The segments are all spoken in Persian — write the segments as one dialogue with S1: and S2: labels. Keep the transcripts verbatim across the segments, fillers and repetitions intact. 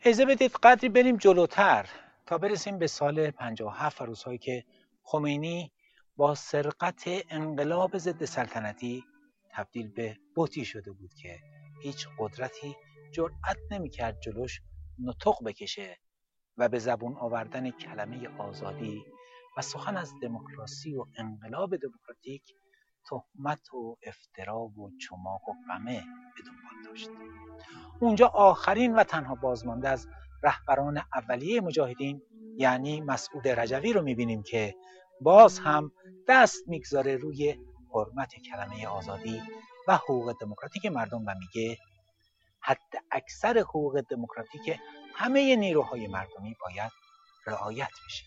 S1: اجازه بدید قدری بریم جلوتر تا برسیم به سال پنجاه و هفت و روزهایی که خمینی با سرقت انقلاب ضد سلطنتی تبدیل به بتی شده بود که هیچ قدرتی جرأت نمی‌کرد جلوش نطق بکشه و به زبون آوردن کلمه آزادی و سخن از دموکراسی و انقلاب دموکراتیک تهمت و افترا و چماق و غمه به دنبال داشت. اونجا آخرین و تنها بازمانده از رهبران اولیه مجاهدین یعنی مسعود رجوی رو میبینیم که باز هم دست میگذاره روی حرمت کلمه آزادی و حقوق دموکراتیک مردم و میگه حد اکثر حقوق دموکراتیک همه نیروهای مردمی باید رعایت بشه.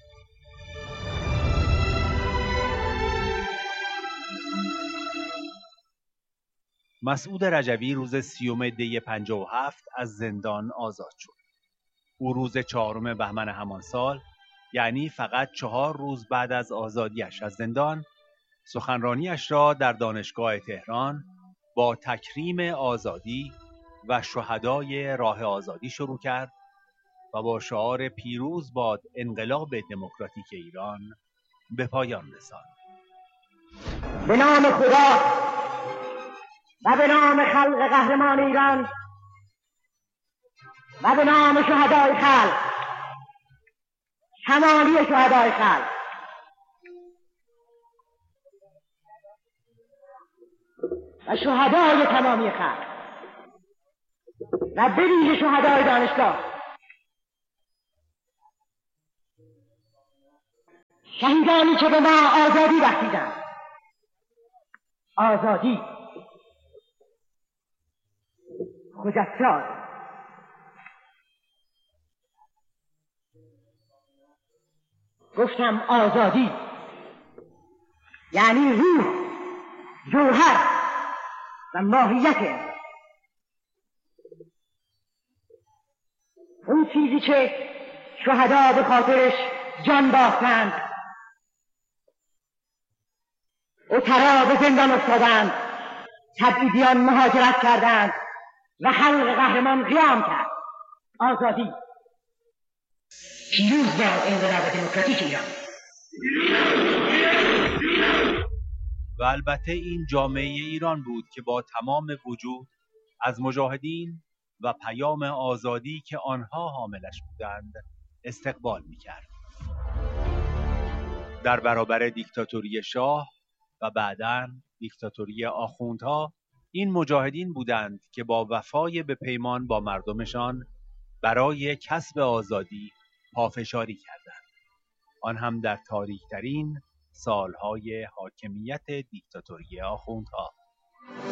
S2: مسعود رجوی روز سیوم دی پنجاه و هفت از زندان آزاد شد. او روز چهارم بهمن همان سال، یعنی فقط چهار روز بعد از آزادیش از زندان، سخنرانیش را در دانشگاه تهران با تکریم آزادی و شهدای راه آزادی شروع کرد و با شعار پیروز باد انقلاب دموکراتیک ایران به پایان رساند.
S3: به نام خدا و به نام خلق قهرمان ایران و به نام شهدای خلق، تمامی شهدای خلق، و شهدای تمامی خلق و به ویژه شهدای دانشگاه، شهیدانی که به ما آزادی بخشیدند، آزادی خجسته، گفتم آزادی یعنی روح، جوهر و ماهیت اون چیزی که شهدا به خاطرش جان باختند، اترا به زندان افتادند، تبعیدیان مهاجرت کردند و خلق قهرمان قیام کرد. آزادی، پیروز باد انقلاب دموکراتیک ایران.
S2: و البته این جامعه ایران بود که با تمام وجود از مجاهدین و پیام آزادی که آنها حاملش بودند استقبال می‌کرد. در برابر دیکتاتوری شاه و بعداً دیکتاتوری آخوندها، این مجاهدین بودند که با وفای به پیمان با مردمشان برای کسب آزادی پافشاری کردند، آن هم در تاریک‌ترین سالهای حاکمیت دیکتاتوری آخوندها.